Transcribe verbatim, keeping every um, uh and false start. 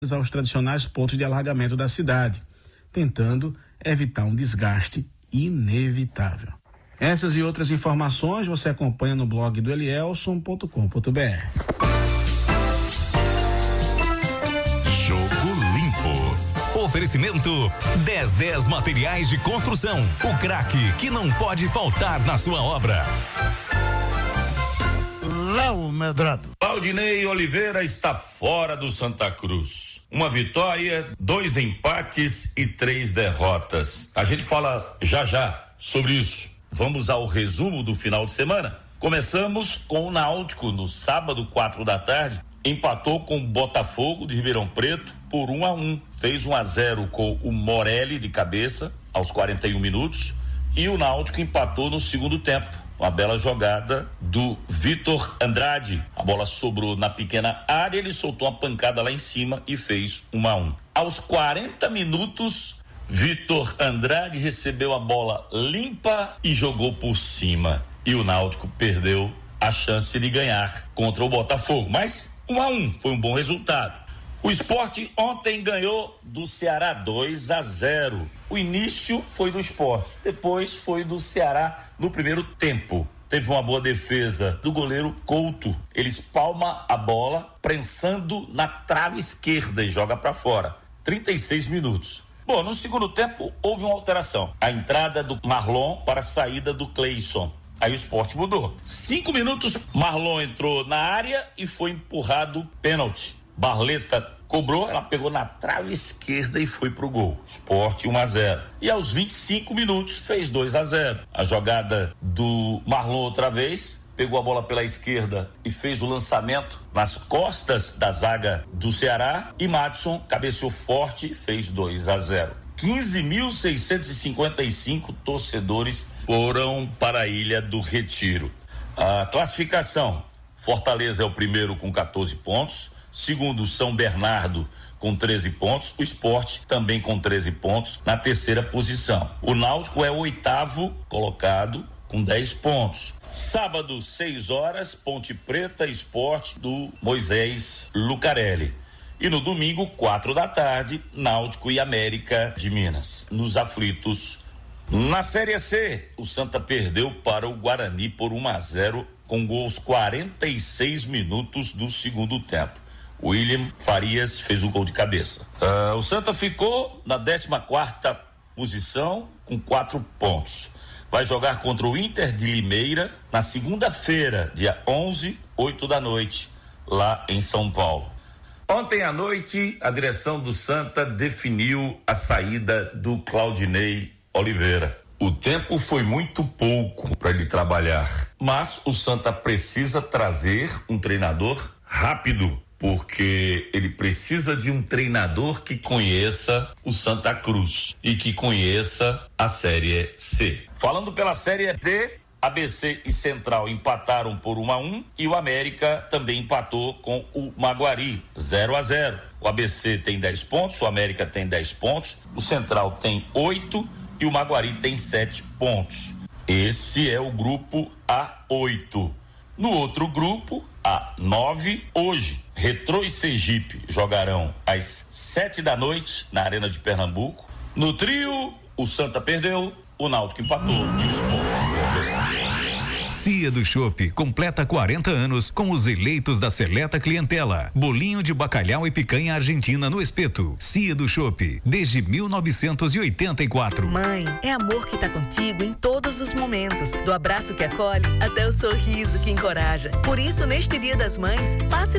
aos tradicionais pontos de alargamento da cidade, tentando evitar um desgaste inevitável. Essas e outras informações você acompanha no blog do elielson ponto com ponto br. Jogo Limpo. Oferecimento dez dez Materiais de Construção. O craque que não pode faltar na sua obra. Léo Medrado. Claudinei Oliveira está fora do Santa Cruz. Uma vitória, dois empates e três derrotas. A gente fala já já sobre isso. Vamos ao resumo do final de semana. Começamos com o Náutico no sábado, quatro da tarde. Empatou com o Botafogo de Ribeirão Preto por um a um. Fez um a zero com o Morelli de cabeça aos quarenta e um minutos. E o Náutico empatou no segundo tempo. Uma bela jogada do Vitor Andrade. A bola sobrou na pequena área, ele soltou uma pancada lá em cima e fez um a um. Aos quarenta minutos, Vitor Andrade recebeu a bola limpa e jogou por cima. E o Náutico perdeu a chance de ganhar contra o Botafogo. Mas um a um foi um bom resultado. O Sport ontem ganhou do Ceará dois a zero. O início foi do Sport, depois foi do Ceará no primeiro tempo. Teve uma boa defesa do goleiro Couto. Ele espalma a bola, prensando na trave esquerda e joga para fora. trinta e seis minutos. Bom, no segundo tempo houve uma alteração. A entrada do Marlon para a saída do Cleison. Aí o Sport mudou. Cinco minutos, Marlon entrou na área e foi empurrado pênalti. Barleta cobrou, ela pegou na trave esquerda e foi pro gol. Sport um a zero. E aos vinte e cinco minutos fez dois a zero. A jogada do Marlon outra vez, pegou a bola pela esquerda e fez o lançamento nas costas da zaga do Ceará e Madison cabeceou forte e fez dois a zero. quinze mil seiscentos e cinquenta e cinco torcedores foram para a Ilha do Retiro. A classificação: Fortaleza é o primeiro com quatorze pontos. Segundo, São Bernardo com treze pontos, o Sport também com treze pontos na terceira posição. O Náutico é o oitavo colocado com dez pontos. Sábado, seis horas, Ponte Preta, Sport do Moisés Lucarelli. E no domingo, quatro da tarde, Náutico e América de Minas. Nos aflitos. Na Série C, o Santa perdeu para o Guarani por um a zero com gols quarenta e seis minutos do segundo tempo. William Farias fez o gol de cabeça. Uh, o Santa ficou na décima quarta posição com quatro pontos. Vai jogar contra o Inter de Limeira na segunda-feira, dia onze, oito da noite, lá em São Paulo. Ontem à noite, a direção do Santa definiu a saída do Claudinei Oliveira. O tempo foi muito pouco para ele trabalhar, mas o Santa precisa trazer um treinador rápido, porque ele precisa de um treinador que conheça o Santa Cruz e que conheça a Série C. Falando pela Série D, A B C e Central empataram por um a um e o América também empatou com o Maguari, zero a zero. O A B C tem dez pontos, o América tem dez pontos, o Central tem oito e o Maguari tem sete pontos. Esse é o grupo A oito. No outro grupo, A nove, hoje, Retrô e Sergipe jogarão às sete da noite na Arena de Pernambuco. No trio, o Santa perdeu, o Náutico empatou e o Sport perdeu. Cia do Chopp completa quarenta anos com os eleitos da seleta clientela. Bolinho de bacalhau e picanha argentina no espeto. Cia do Chopp, desde mil novecentos e oitenta e quatro. Mãe, é amor que tá contigo em todos os momentos. Do abraço que acolhe até o sorriso que encoraja. Por isso, neste Dia das Mães, passe